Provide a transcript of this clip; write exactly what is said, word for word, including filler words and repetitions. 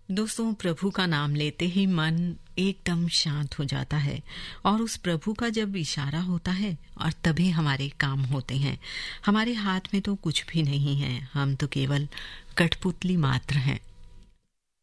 दोस्तों, प्रभु का नाम लेते ही मन एकदम शांत हो जाता है और उस प्रभु का जब इशारा होता है और तभी हमारे काम होते हैं। हमारे हाथ में तो कुछ भी नहीं है, हम तो केवल कठपुतली मात्र हैं।